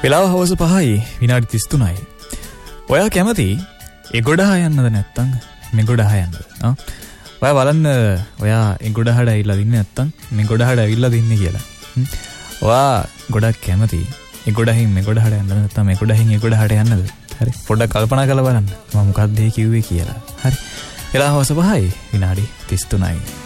වෙලාව හවස 5යි විනාඩි 33යි. ඔයා කැමති ඒ ගොඩහා යන්නද නැත්තම් මේ ගොඩහා යන්නද? ඔයා බලන්න ඔයා ඒ ගොඩහාට ඇවිල්ලා දින්නේ නැත්තම් මේ ගොඩහාට ඇවිල්ලා දින්නේ කියලා. ඔයා ගොඩක් කැමති ඒ ගොඩහින් මේ ගොඩහාට යන්නද නැත්තම් මේ ගොඩහින් ඒ ගොඩහාට යන්නද? හරි. පොඩ්ඩක් කල්පනා කරලා බලන්න. මම මොකක්ද කිව්වේ කියලා. හරි. වෙලාව හවස 5යි විනාඩි 33යි.